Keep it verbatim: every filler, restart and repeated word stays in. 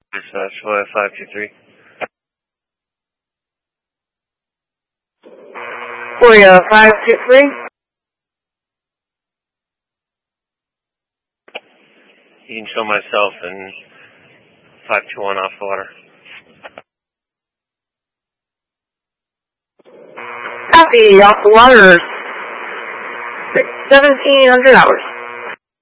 Dispatch, F five two three. Four, uh, five two three. You can show myself and five two one off the water. Copy, off the water. Six, seventeen hundred hours.